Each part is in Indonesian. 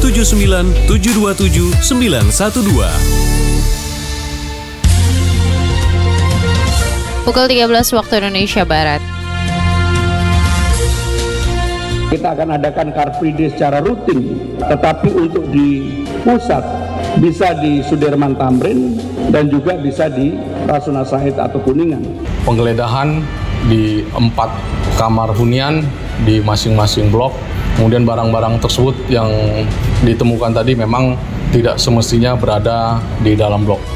79 727 912. Pukul 13 waktu Indonesia Barat. Kita akan adakan Car Free Day secara rutin, tetapi untuk di pusat bisa di Sudirman Tamrin dan juga bisa di Rasuna Said atau Kuningan. Penggeledahan di 4 kamar hunian di masing-masing blok, kemudian barang-barang tersebut yang ditemukan tadi memang tidak semestinya berada di dalam blok.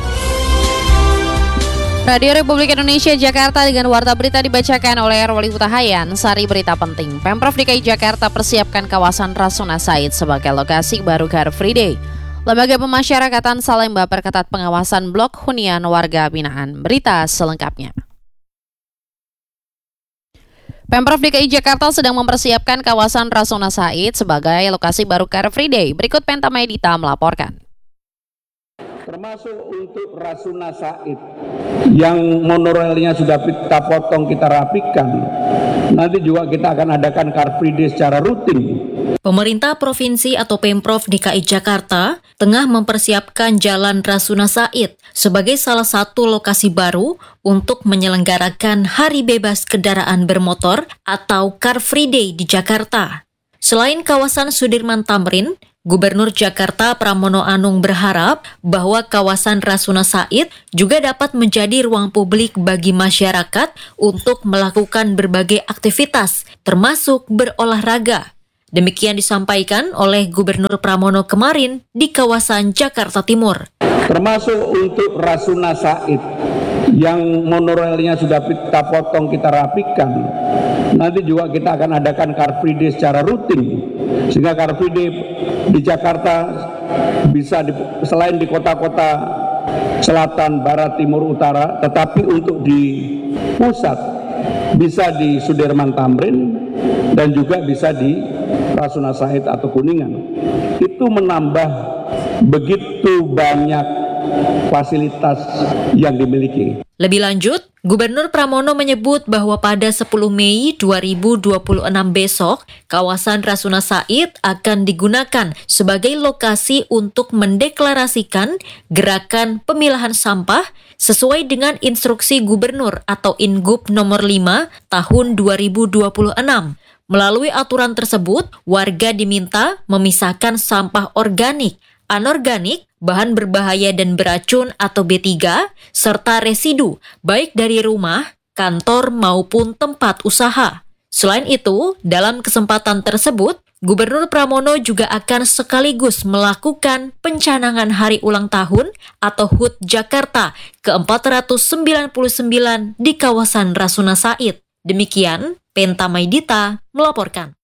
Radio Republik Indonesia Jakarta dengan warta berita dibacakan oleh Erwali Utahayan. Sari berita penting. Pemprov DKI Jakarta persiapkan kawasan Rasuna Said sebagai lokasi baru Car Free Day. Lembaga Pemasyarakatan Salemba perketat pengawasan blok hunian warga binaan. Berita selengkapnya. Pemprov DKI Jakarta sedang mempersiapkan kawasan Rasuna Said sebagai lokasi baru Car Free Day. Berikut Penta Medita melaporkan. Termasuk untuk Rasuna Said yang monorelnya sudah kita potong, kita rapikan. Nanti juga kita akan adakan Car Free Day secara rutin. Pemerintah Provinsi atau Pemprov DKI Jakarta tengah mempersiapkan Jalan Rasuna Said sebagai salah satu lokasi baru untuk menyelenggarakan Hari Bebas Kendaraan Bermotor atau Car Free Day di Jakarta. Selain kawasan Sudirman Tamrin, Gubernur Jakarta Pramono Anung berharap bahwa kawasan Rasuna Said juga dapat menjadi ruang publik bagi masyarakat untuk melakukan berbagai aktivitas, termasuk berolahraga. Demikian disampaikan oleh Gubernur Pramono kemarin di kawasan Jakarta Timur. Termasuk untuk Rasuna Said yang monorelnya sudah kita potong, kita rapikan. Nanti juga kita akan adakan Car Free Day secara rutin. Sehingga Car Free Day di Jakarta bisa selain di kota-kota selatan, barat, timur, utara, tetapi untuk di pusat bisa di Sudirman Tamrin dan juga bisa di Rasuna Said atau Kuningan. Itu menambah begitu banyak fasilitas yang dimiliki. Lebih lanjut, Gubernur Pramono menyebut bahwa pada 10 Mei 2026 besok, kawasan Rasuna Said akan digunakan sebagai lokasi untuk mendeklarasikan gerakan pemilahan sampah sesuai dengan instruksi Gubernur atau Ingub nomor 5 tahun 2026. Melalui aturan tersebut, warga diminta memisahkan sampah organik, anorganik, bahan berbahaya dan beracun atau B3, serta residu, baik dari rumah, kantor maupun tempat usaha. Selain itu, dalam kesempatan tersebut, Gubernur Pramono juga akan sekaligus melakukan pencanangan hari ulang tahun atau HUT Jakarta ke-499 di kawasan Rasuna Said. Demikian, Penta Medita melaporkan.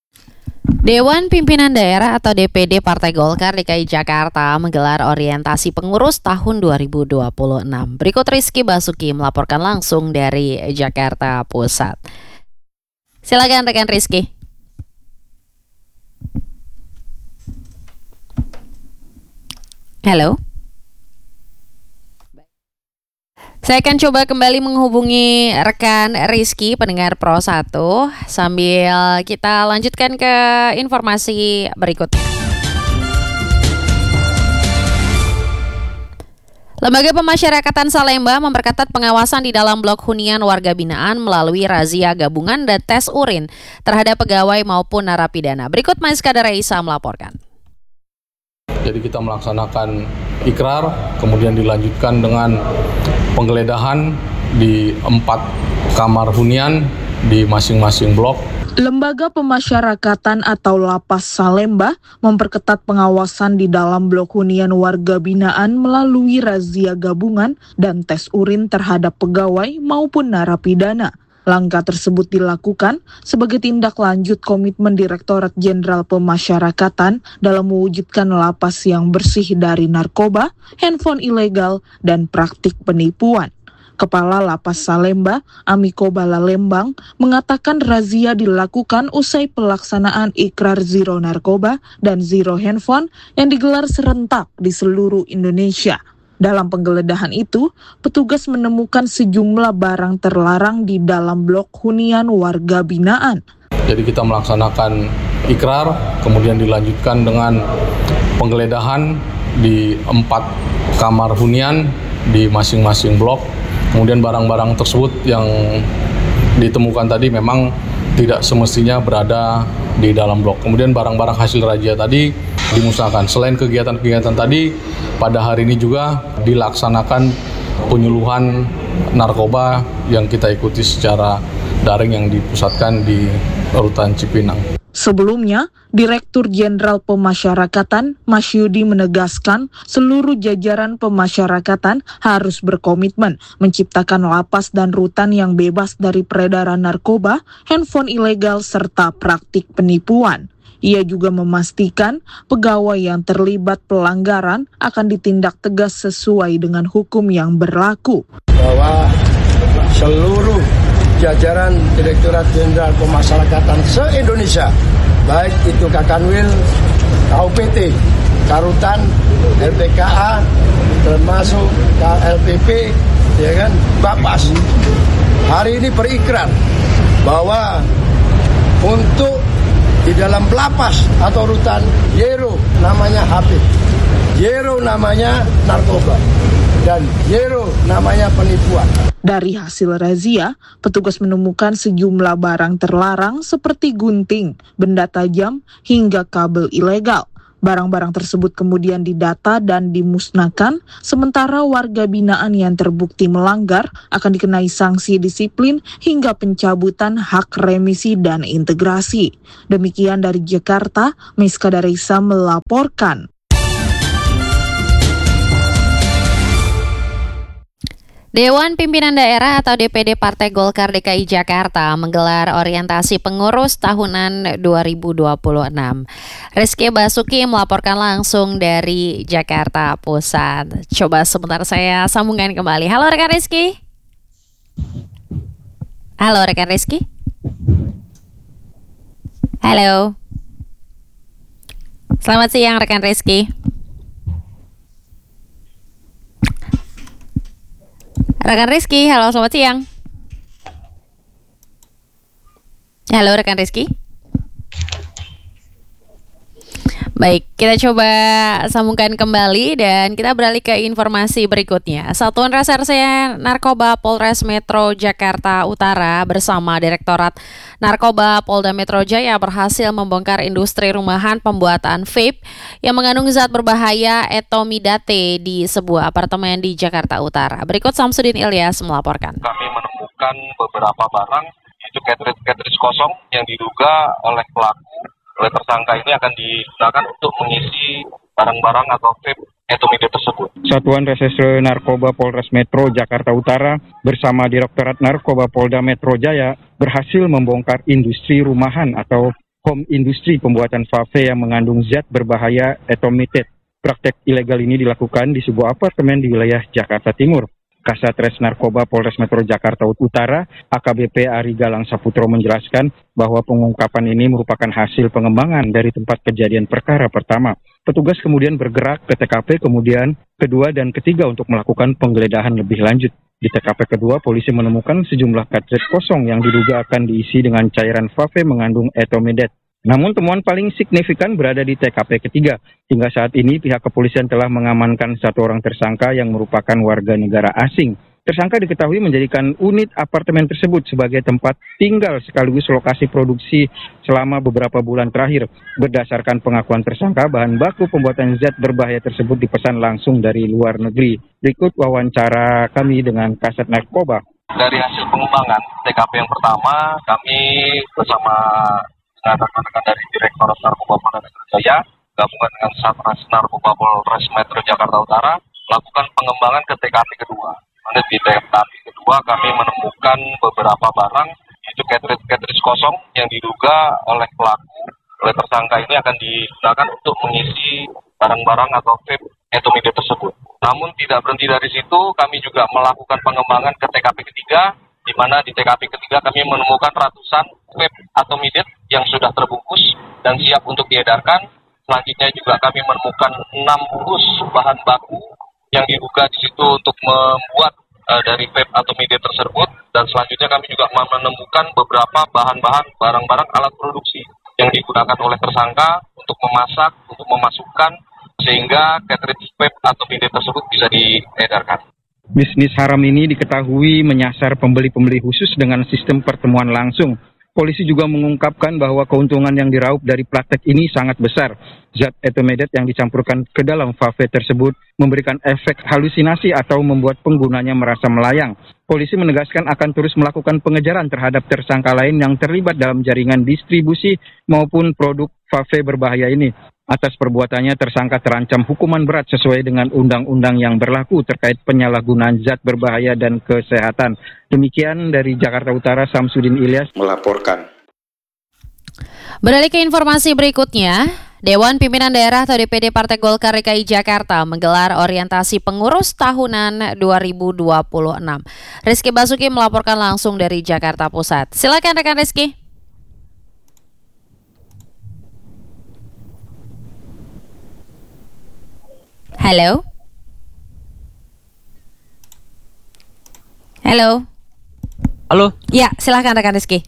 Dewan Pimpinan Daerah atau DPD Partai Golkar DKI Jakarta menggelar orientasi pengurus tahun 2026. Berikut Rizky Basuki melaporkan langsung dari Jakarta Pusat. Silakan rekan Rizky. Halo. Saya akan coba kembali menghubungi rekan Rizky, pendengar Pro 1, sambil kita lanjutkan ke informasi berikutnya. Lembaga Pemasyarakatan Salemba memperketat pengawasan di dalam blok hunian warga binaan melalui razia gabungan dan tes urin terhadap pegawai maupun narapidana. Berikut Maiskada Reisa melaporkan. Jadi kita melaksanakan ikrar, kemudian dilanjutkan dengan penggeledahan di 4 kamar hunian di masing-masing blok. Lembaga Pemasyarakatan atau Lapas Salemba memperketat pengawasan di dalam blok hunian warga binaan melalui razia gabungan dan tes urin terhadap pegawai maupun narapidana. Langkah tersebut dilakukan sebagai tindak lanjut komitmen Direktorat Jenderal Pemasyarakatan dalam mewujudkan lapas yang bersih dari narkoba, handphone ilegal, dan praktik penipuan. Kepala Lapas Salemba, Amiko Balalembang, mengatakan razia dilakukan usai pelaksanaan ikrar Zero Narkoba dan Zero Handphone yang digelar serentak di seluruh Indonesia. Dalam penggeledahan itu, petugas menemukan sejumlah barang terlarang di dalam blok hunian warga binaan. Jadi kita melaksanakan ikrar, kemudian dilanjutkan dengan penggeledahan di 4 kamar hunian di masing-masing blok. Kemudian barang-barang tersebut yang ditemukan tadi memang tidak semestinya berada di dalam blok. Kemudian barang-barang hasil razia tadi dimusnahkan. Selain kegiatan-kegiatan tadi, pada hari ini juga dilaksanakan penyuluhan narkoba yang kita ikuti secara daring yang dipusatkan di Rutan Cipinang. Sebelumnya, Direktur Jenderal Pemasyarakatan Masyudi menegaskan seluruh jajaran pemasyarakatan harus berkomitmen menciptakan lapas dan rutan yang bebas dari peredaran narkoba, handphone ilegal, serta praktik penipuan. Ia juga memastikan pegawai yang terlibat pelanggaran akan ditindak tegas sesuai dengan hukum yang berlaku. Bahwa seluruh jajaran Direktorat Jenderal Pemasyarakatan se-Indonesia, baik itu Kakanwil, KUPT, Karutan, LPKA, termasuk KLPP, ya kan, Bapas, hari ini berikrar bahwa untuk di dalam lapas atau rutan Yero namanya HP, Yero namanya narkoba, dan Yero namanya penipuan. Dari hasil razia, petugas menemukan sejumlah barang terlarang seperti gunting, benda tajam, hingga kabel ilegal. Barang-barang tersebut kemudian didata dan dimusnahkan, sementara warga binaan yang terbukti melanggar akan dikenai sanksi disiplin hingga pencabutan hak remisi dan integrasi. Demikian dari Jakarta, Miska Darisa melaporkan. Dewan Pimpinan Daerah atau DPD Partai Golkar DKI Jakarta menggelar orientasi pengurus tahunan 2026. Rizky Basuki melaporkan langsung dari Jakarta Pusat. Coba sebentar saya sambungkan kembali. Halo rekan Rizky. Halo rekan Rizky. Halo. Selamat siang rekan Rizky. Rekan Rizky, halo selamat siang. Halo rekan Rizky. Baik, kita coba sambungkan kembali dan kita beralih ke informasi berikutnya. Satuan Reserse Narkoba Polres Metro Jakarta Utara bersama Direktorat Narkoba Polda Metro Jaya berhasil membongkar industri rumahan pembuatan vape yang mengandung zat berbahaya etomidate di sebuah apartemen di Jakarta Utara. Berikut Samsudin Ilyas melaporkan. Kami menemukan beberapa barang, itu cartridge kosong yang diduga oleh tersangka ini akan digunakan untuk mengisi barang-barang atau vape etomidate tersebut. Satuan Reserse Narkoba Polres Metro Jakarta Utara bersama Direktorat Narkoba Polda Metro Jaya berhasil membongkar industri rumahan atau home industri pembuatan vape yang mengandung zat berbahaya etomidate. Praktek ilegal ini dilakukan di sebuah apartemen di wilayah Jakarta Timur. Kasatres Narkoba Polres Metro Jakarta Utara, AKBP Ari Galang Saputro menjelaskan bahwa pengungkapan ini merupakan hasil pengembangan dari tempat kejadian perkara pertama. Petugas kemudian bergerak ke TKP, kemudian kedua dan ketiga untuk melakukan penggeledahan lebih lanjut. Di TKP kedua, polisi menemukan sejumlah cartridge kosong yang diduga akan diisi dengan cairan vape mengandung etomidate. Namun temuan paling signifikan berada di TKP ketiga. Hingga saat ini pihak kepolisian telah mengamankan satu orang tersangka yang merupakan warga negara asing. Tersangka diketahui menjadikan unit apartemen tersebut sebagai tempat tinggal sekaligus lokasi produksi selama beberapa bulan terakhir. Berdasarkan pengakuan tersangka, bahan baku pembuatan zat berbahaya tersebut dipesan langsung dari luar negeri. Berikut wawancara kami dengan Kasat Narkoba. Dari hasil pengembangan TKP yang pertama, kami bersama rekan-rekan dari Direktorat Narkoba Polda Metro Jaya gabungan dengan Satres Narkoba Polres Metro Jakarta Utara melakukan pengembangan ke TKP kedua. Di TKP kedua kami menemukan beberapa barang, itu cartridge kosong yang diduga oleh tersangka ini akan digunakan untuk mengisi barang-barang atau vape etomidate tersebut. Namun tidak berhenti dari situ, kami juga melakukan pengembangan ke TKP ketiga, di mana di TKP ketiga kami menemukan ratusan vape etomidate yang sudah terbungkus dan siap untuk diedarkan. Selanjutnya juga kami menemukan 6 bungkus bahan baku yang diduga di situ untuk membuat dari vape etomidate tersebut, dan selanjutnya kami juga menemukan beberapa bahan-bahan barang-barang alat produksi yang digunakan oleh tersangka untuk memasak, untuk memasukkan sehingga cartridge vape atau pinde tersebut bisa diedarkan. Bisnis haram ini diketahui menyasar pembeli-pembeli khusus dengan sistem pertemuan langsung. Polisi juga mengungkapkan bahwa keuntungan yang diraup dari praktek ini sangat besar. Zat etomedet yang dicampurkan ke dalam vape tersebut memberikan efek halusinasi atau membuat penggunanya merasa melayang. Polisi menegaskan akan terus melakukan pengejaran terhadap tersangka lain yang terlibat dalam jaringan distribusi maupun produk vape berbahaya ini. Atas perbuatannya, tersangka terancam hukuman berat sesuai dengan undang-undang yang berlaku terkait penyalahgunaan zat berbahaya dan kesehatan. Demikian dari Jakarta Utara, Samsudin Ilyas melaporkan. Beralih ke informasi berikutnya, Dewan Pimpinan Daerah atau DPD Partai Golkar DKI Jakarta menggelar orientasi pengurus tahunan 2026. Rizky Basuki melaporkan langsung dari Jakarta Pusat. Silakan rekan Rizky. Halo. Halo. Halo. Ya, silakan rekan Rizky.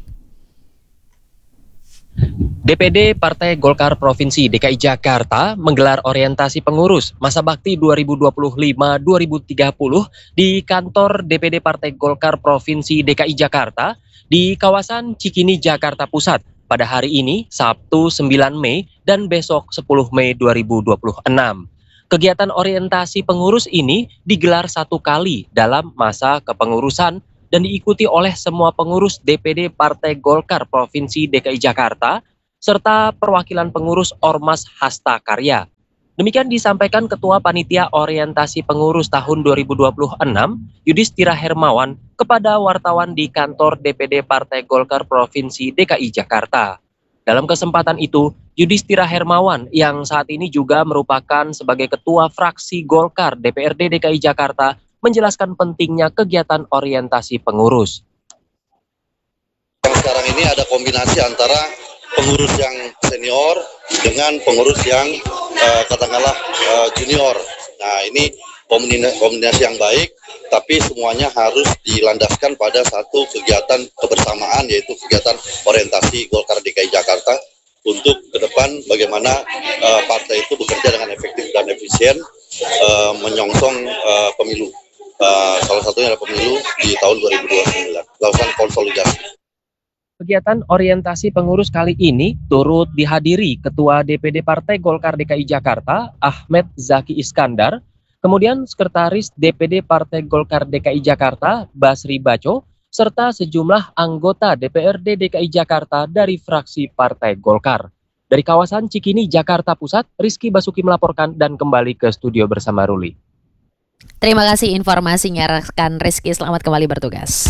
DPD Partai Golkar Provinsi DKI Jakarta menggelar orientasi pengurus masa bakti 2025-2030 di kantor DPD Partai Golkar Provinsi DKI Jakarta di kawasan Cikini, Jakarta Pusat pada hari ini, Sabtu 9 Mei dan besok 10 Mei 2026. Kegiatan orientasi pengurus ini digelar satu kali dalam masa kepengurusan dan diikuti oleh semua pengurus DPD Partai Golkar Provinsi DKI Jakarta serta perwakilan pengurus Ormas Hasta Karya. Demikian disampaikan Ketua Panitia Orientasi Pengurus tahun 2026, Yudhistira Hermawan, kepada wartawan di kantor DPD Partai Golkar Provinsi DKI Jakarta. Dalam kesempatan itu, Yudhistira Hermawan yang saat ini juga merupakan sebagai Ketua Fraksi Golkar DPRD DKI Jakarta menjelaskan pentingnya kegiatan orientasi pengurus. Yang sekarang ini ada kombinasi antara pengurus yang senior dengan pengurus yang katakanlah junior. Nah, ini kombinasi yang baik, tapi semuanya harus dilandaskan pada satu kegiatan kebersamaan, yaitu kegiatan orientasi Golkar DKI Jakarta untuk ke depan bagaimana partai itu bekerja dengan efektif dan efisien menyongsong pemilu. Salah satunya adalah pemilu di tahun 2029, lakukan konsolidasi. Kegiatan orientasi pengurus kali ini turut dihadiri Ketua DPD Partai Golkar DKI Jakarta, Ahmed Zaki Iskandar, kemudian Sekretaris DPD Partai Golkar DKI Jakarta, Basri Baco, serta sejumlah anggota DPRD DKI Jakarta dari fraksi Partai Golkar. Dari kawasan Cikini, Jakarta Pusat, Rizky Basuki melaporkan dan kembali ke studio bersama Ruli. Terima kasih informasinya rekan Rizky, selamat kembali bertugas.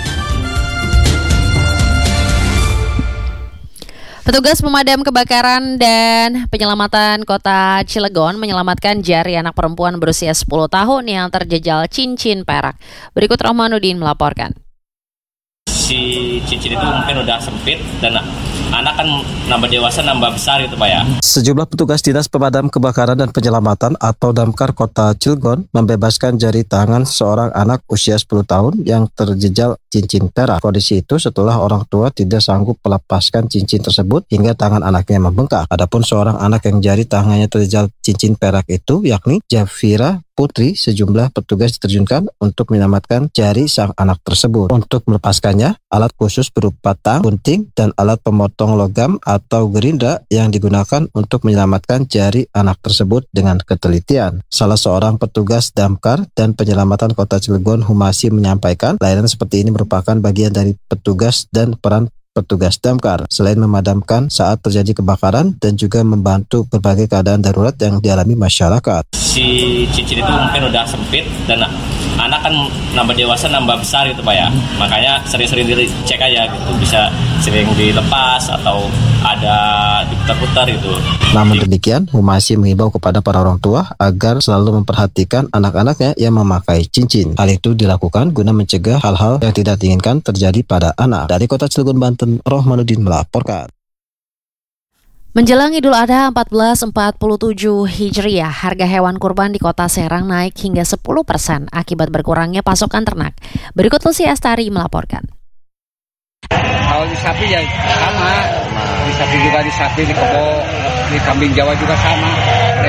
Petugas pemadam kebakaran dan penyelamatan Kota Cilegon menyelamatkan jari anak perempuan berusia 10 tahun yang terjejal cincin perak. Berikut Rohmanuddin melaporkan. Si cincin itu mungkin udah sempit dan anak kan nambah dewasa nambah besar gitu Pak ya. Sejumlah petugas Dinas Pemadam Kebakaran dan Penyelamatan atau Damkar Kota Cilegon membebaskan jari tangan seorang anak usia 10 tahun yang terjejal cincin perak. Kondisi itu setelah orang tua tidak sanggup melepaskan cincin tersebut hingga tangan anaknya membengkak. Adapun seorang anak yang jari tangannya terjejal cincin perak itu yakni Jafira Putri, sejumlah petugas diterjunkan untuk menyelamatkan jari sang anak tersebut. Untuk melepaskannya, alat khusus berupa tang, gunting, dan alat pemotong logam atau gerindra yang digunakan untuk menyelamatkan jari anak tersebut dengan ketelitian. Salah seorang petugas Damkar dan Penyelamatan Kota Cilegon, Humasi, menyampaikan layanan seperti ini merupakan bagian dari petugas dan peran petugas damkar selain memadamkan saat terjadi kebakaran dan juga membantu berbagai keadaan darurat yang dialami masyarakat. Si cincin itu mungkin udah sempit dan anak kan nambah dewasa nambah besar gitu Pak ya. Makanya sering-sering dicek aja gitu, bisa sering dilepas atau ada diputar-putar gitu. Namun demikian, Humasi mengimbau kepada para orang tua agar selalu memperhatikan anak-anaknya yang memakai cincin. Hal itu dilakukan guna mencegah hal-hal yang tidak diinginkan terjadi pada anak. Dari Kota Cilegon, Banten, Rohmanuddin melaporkan. Menjelang Idul Adha 1447 Hijriah, harga hewan kurban di Kota Serang naik hingga 10% akibat berkurangnya pasokan ternak. Berikut Lucy Astari melaporkan. Kalau di sapi ya sama, di sapi juga di sapi, di kebo, di kambing Jawa juga sama. Dari tahun ke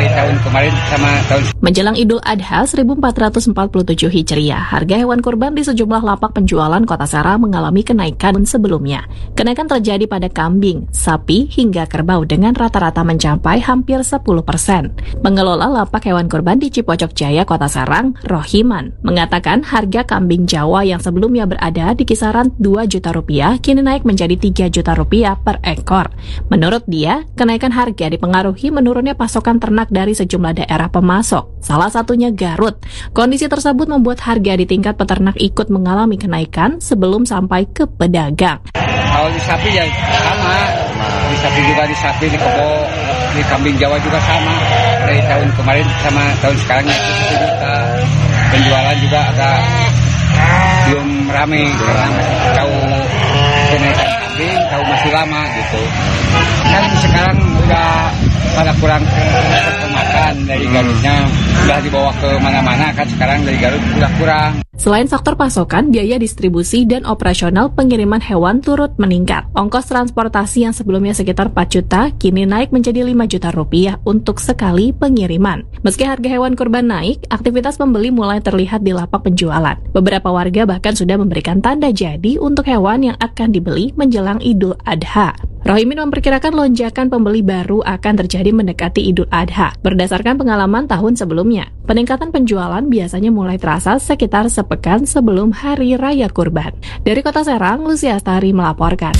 kemarin sama tahun. Menjelang Idul Adha 1447 Hijriah, harga hewan kurban di sejumlah lapak penjualan Kota Serang mengalami kenaikan sebelumnya. Kenaikan terjadi pada kambing, sapi, hingga kerbau dengan rata-rata mencapai hampir 10%. Pengelola lapak hewan kurban di Cipocok Jaya, Kota Serang, Rohiman, mengatakan harga kambing Jawa yang sebelumnya berada di kisaran 2 juta rupiah kini naik menjadi 3 juta rupiah per ekor. Menurut dia, kenaikan harga dipengaruhi menurunnya pasokan ternak dari sejumlah daerah pemasok, salah satunya Garut. Kondisi tersebut membuat harga di tingkat peternak ikut mengalami kenaikan sebelum sampai ke pedagang. Kalau di sapi ya sama, di sapi juga, di sapi, di kebo, di kambing Jawa juga sama. Dari tahun kemarin sama tahun sekarang itu 1 juta. Penjualan juga agak belum ramai karena tahu kenaikan kambing, tahu masih lama gitu. Kan sekarang udah pada kurang makan dari Garutnya, udah dibawa ke mana-mana kan sekarang dari Garut udah kurang. Selain faktor pasokan, biaya distribusi dan operasional pengiriman hewan turut meningkat. Ongkos transportasi yang sebelumnya sekitar 4 juta, kini naik menjadi 5 juta rupiah untuk sekali pengiriman. Meski harga hewan kurban naik, aktivitas pembeli mulai terlihat di lapak penjualan. Beberapa warga bahkan sudah memberikan tanda jadi untuk hewan yang akan dibeli menjelang Idul Adha. Rohimin memperkirakan lonjakan pembeli baru akan terjadi mendekati Idul Adha. Berdasarkan pengalaman tahun sebelumnya, peningkatan penjualan biasanya mulai terasa sekitar sepekan sebelum Hari Raya Kurban. Dari Kota Serang, Lucy Astari melaporkan.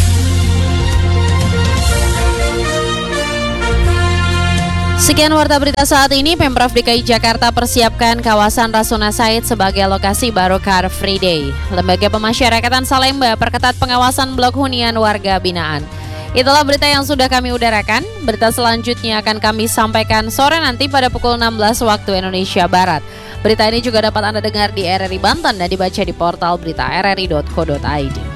Sekian warta berita saat ini. Pemprov DKI Jakarta persiapkan kawasan Rasuna Said sebagai lokasi baru Car Free Day. Lembaga Pemasyarakatan Salemba perketat pengawasan blok hunian warga binaan. Itulah berita yang sudah kami udarakan. Berita selanjutnya akan kami sampaikan sore nanti pada pukul 16 waktu Indonesia Barat. Berita ini juga dapat Anda dengar di RRI Banten dan dibaca di portal berita rri.co.id.